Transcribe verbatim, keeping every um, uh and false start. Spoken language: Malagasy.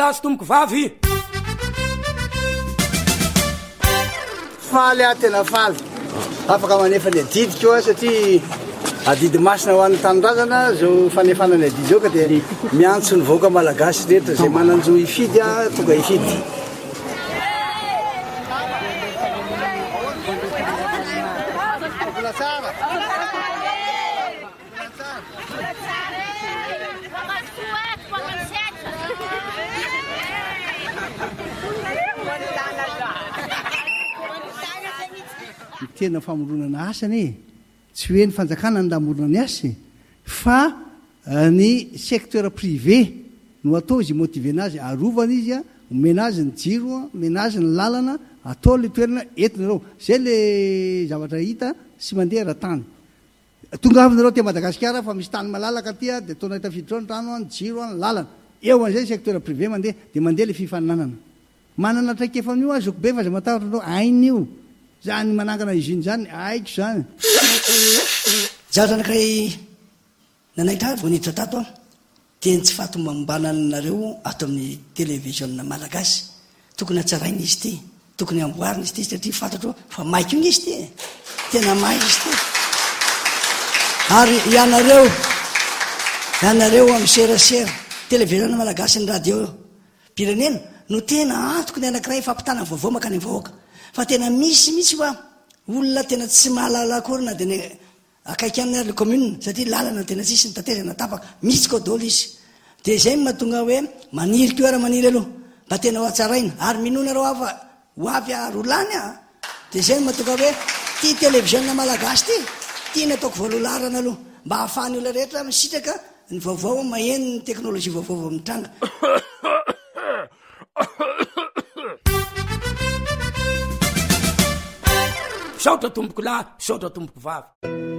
lahy sy tomboko vavy faly a tena faly afaka manefa ny adidy koa satria adidy masina ho an'ny tanindrazana zao fanefanany adidy zao ka dia miantso ny vahoaka malagasy rehetra zay mananjo ifidy a tonga ifidy tena famoronana asany tsy hoe ny fanjakana ny ndamorona ny asy fa ny secteur privé no atao izy motivena azy arovana izy a omena azy ny jiro omena azy ny lalana atao le toerana entinareo zay le zavatra hita sy mandeha raha-tany tonga avinareo te Madagasikara fa misy tany malalaka tia dia ataonao tafiditra ao ny trano ny jiro ny lalana eo an'izay secteur privé mandeha dia mandeha le fifaninanana manana traikefa amin'io azoko be fa zay matahatra anao ain'io zany manangana izy iny zany aiko zany zaho zanakay nanaitra vao niditra tato a dia tsy fatomambananareo ato amin'ny télévision malagasy tokony hatsaraina izy ty tokony amboarina izy ty satria fantatro fa maiko iny izy ty tena mai izy ty ary ianareo ianareo amin'ny serasera télévision malagasy ny radio pirenena no tena antoko ny anankiray fampitana vaovao makany vahoaka fa tena misy misy fa olona tena tsy mahalala akory na dia ny akaiky amin'ny ary le commune satria lalana tena tsisy ny tatezana tapaka misy koa dolo izy dia izay mahatonga hoe maniry keo ara maniry aloha mba tena ho atsaraina ary minona reo afa ho avy arolany a dia izay mahatonga hoe ty télévision malagasy ty tiany ataoko voalolarana aloha mba hahafahany olona rehetra misitraka ny vaovao maheno ny teknôlôjia vaovao mitranga saotra tomboko lahy saotra tomboko vavy